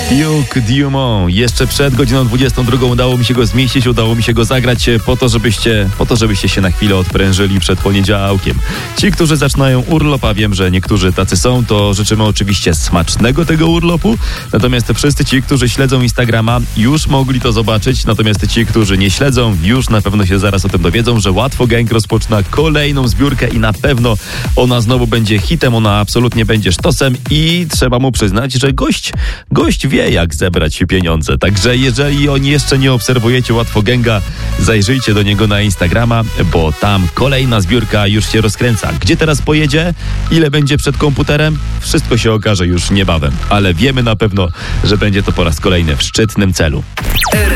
Duke Dumont. Jeszcze przed godziną 22 udało mi się go zmieścić, udało mi się go zagrać po to, żebyście się na chwilę odprężyli przed poniedziałkiem. Ci, którzy zaczynają urlop, a wiem, że niektórzy tacy są, to życzymy oczywiście smacznego tego urlopu. Natomiast wszyscy ci, którzy śledzą Instagrama, już mogli to zobaczyć. Natomiast ci, którzy nie śledzą, już na pewno się zaraz o tym dowiedzą, że Łatwo Gang rozpoczyna kolejną zbiórkę i na pewno ona znowu będzie hitem, ona absolutnie będzie sztosem i trzeba mu przyznać, że gość wie, jak zebrać pieniądze. Także jeżeli jeszcze nie obserwujecie Łatwo Ganga, zajrzyjcie do niego na Instagrama, bo tam kolejna zbiórka już się rozkręca. Gdzie teraz pojedzie? Ile będzie przed komputerem? Wszystko się okaże już niebawem, ale wiemy na pewno, że będzie to po raz kolejny w szczytnym celu.